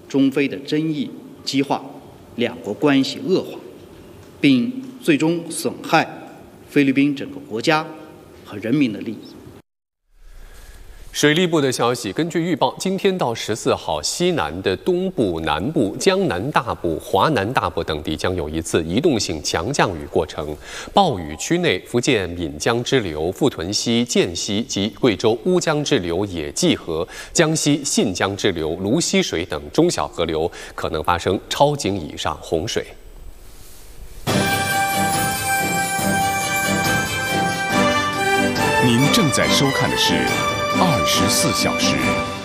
中非的争议激化，两国关系恶化，并最终损害菲律宾整个国家和人民的利益。 水利部的消息，根据预报，今天到14号，西南的东部、南部、江南大部、华南大部等地将有一次移动性强降雨过程。暴雨区内，福建闽江支流、富屯溪、涧溪及贵州乌江支流野济河、江西信江支流、泸溪水等中小河流可能发生超警以上洪水。 您正在收看的是24小时。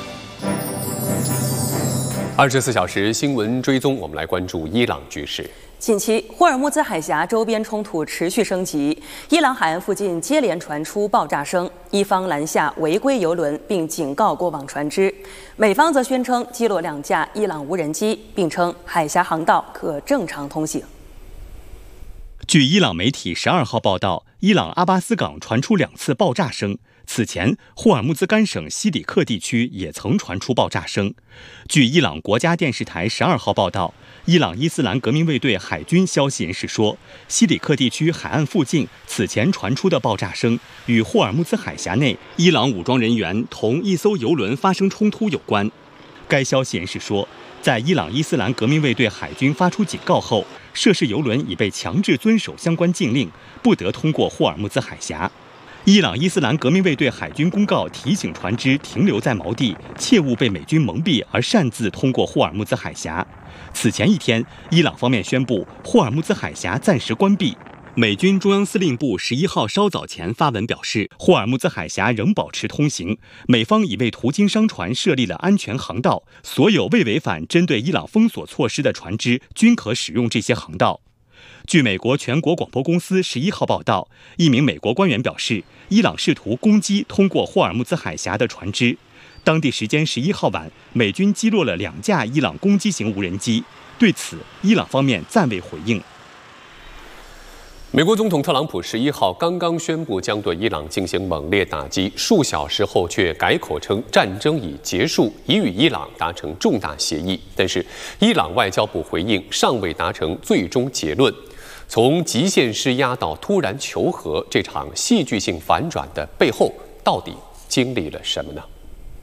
24小时新闻追踪，我们来关注伊朗局势。 近期，霍尔木兹海峡周边冲突持续升级，伊朗海岸附近接连传出爆炸声，伊方拦下违规油轮，并警告过往船只；美方则宣称击落2架伊朗无人机，并称海峡航道可正常通行。 据伊朗媒体12号报道，伊朗阿巴斯港传出2次爆炸声。此前，霍尔木兹干省西里克地区也曾传出爆炸声。据伊朗国家电视台12号报道，伊朗伊斯兰革命卫队海军消息人士说，西里克地区海岸附近此前传出的爆炸声与霍尔木兹海峡内伊朗武装人员同一艘油轮发生冲突有关。该消息人士说，在伊朗伊斯兰革命卫队海军发出警告后，涉事油轮已被强制遵守相关禁令，不得通过霍尔木兹海峡。伊朗伊斯兰革命卫队海军公告提醒船只停留在锚地，切勿被美军蒙蔽而擅自通过霍尔木兹海峡。此前一天，伊朗方面宣布霍尔木兹海峡暂时关闭。美军中央司令部11号稍早前发文表示，霍尔木兹海峡仍保持通行，美方已为途经商船设立了安全航道，所有未违反针对伊朗封锁措施的船只均可使用这些航道。据美国全国广播公司11号报道，一名美国官员表示，伊朗试图攻击通过霍尔木兹海峡的船只。当地时间11号晚，美军击落了2架伊朗攻击型无人机。对此，伊朗方面暂未回应。 美国总统特朗普11号刚刚宣布将对伊朗进行猛烈打击，数小时后却改口称战争已结束，已与伊朗达成重大协议。但是，伊朗外交部回应尚未达成最终结论。从极限施压到突然求和，这场戏剧性反转的背后，到底经历了什么呢？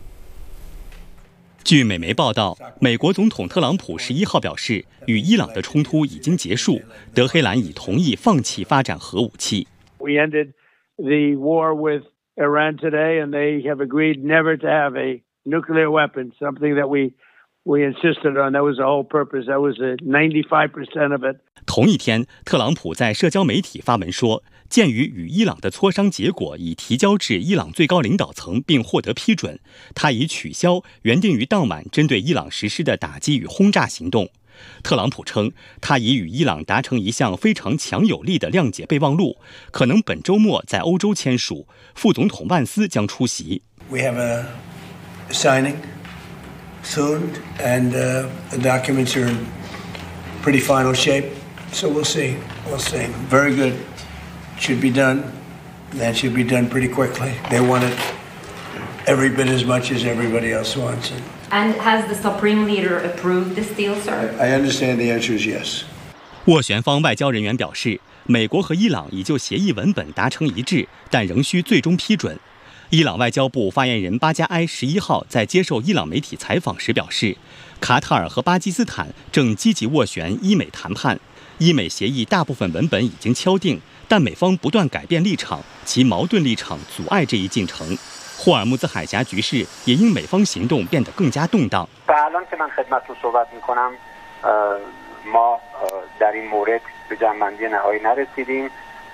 据美媒报道，美国总统特朗普11号表示，与伊朗的冲突已经结束，德黑兰已同意放弃发展核武器。 We ended the war with Iran today, and they have agreed never to have a nuclear weapon, something that we insisted on. That was the whole purpose. That was 95% of it. 同一天，特朗普在社交媒体发文说，鉴于与伊朗的磋商结果已提交至伊朗最高领导层并获得批准，他已取消原定于当晚针对伊朗实施的打击与轰炸行动。特朗普称，他已与伊朗达成一项非常强有力的谅解备忘录，可能本周末在欧洲签署。副总统万斯将出席。 We have a signing soon, and the documents are in pretty final shape. So we'll see. We'll see. Very good. Should be done. That should be done pretty quickly. They want it every bit as much as everybody else wants it. And has the Supreme Leader approved this deal, sir? I understand the answer is yes. 斡旋方外交人员表示，美国和伊朗已就协议文本达成一致，但仍需最终批准。伊朗外交部发言人巴加埃11号在接受伊朗媒体采访时表示，卡塔尔和巴基斯坦正积极斡旋伊美谈判，伊美协议大部分文本已经敲定，但美方不断改变立场，其矛盾立场阻碍这一进程。霍尔木兹海峡局势也因美方行动变得更加动荡。 ما در این مورد به جنبندی نهایی نرسیدیم.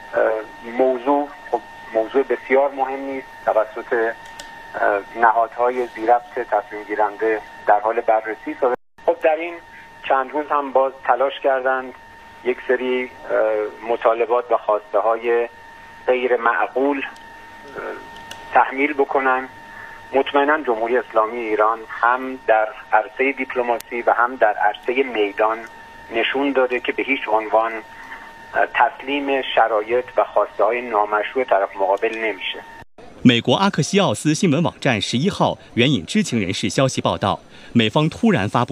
موضوع بسیار مهمی است. توسط نهادهای ذی‌ربط تصمیم گیرنده در حال بررسی است. خب در این چند روز هم باز تلاش کردند یک سری مطالبات و خواسته های غیر معقول تحمیل بکنن. مطمئنا جمهوری اسلامی ایران هم در عرصه دیپلماسی و هم در عرصه میدان نشون داده که به هیچ عنوان تسلیم شرایط و خواسته های نامشروع طرف مقابل نمیشه. 美国阿克西奥斯新闻网站11号援引知情人士消息报道，美方突然发布